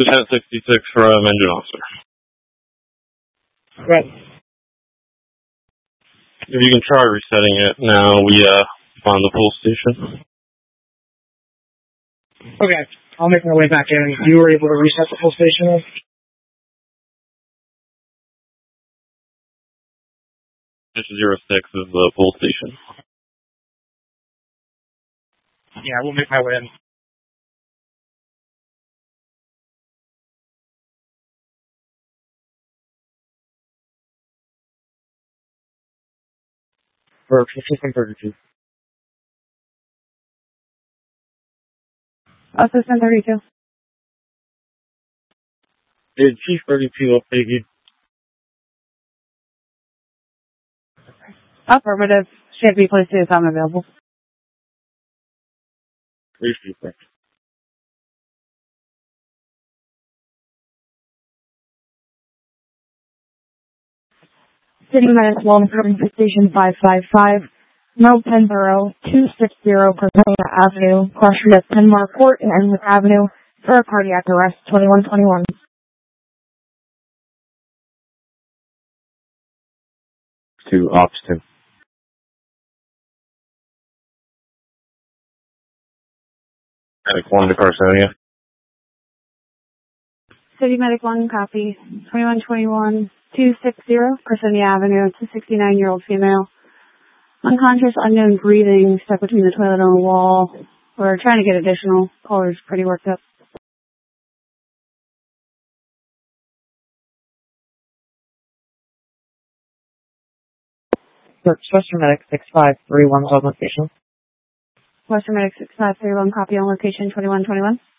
Lieutenant 66 from engine officer. Right. If you can try resetting it now, we found the pull station. Okay, I'll make my way back in. You were able to reset the pull station? This is 06 is the pull station. Yeah, we'll make my way in. For 1532. Assistant 32. Did Chief 32 update you? Affirmative. Should be placed as unavailable. Appreciate that. City Medic Long Term Station 555, Mel Penborough, 260 Pennsylvania Avenue, cross street at Penmar Court and Enwick Avenue for a cardiac arrest, 2121. To Ops 2. Medic 1 to Carsonia. City Medic 1, copy. 2121, 260 Carsonia Avenue, it's a 69-year-old female. Unconscious, unknown breathing, stuck between the toilet and the wall. We're trying to get additional. Caller's pretty worked up. Western Medic 6531 is on location. Western Medic 6531, copy on location 2121.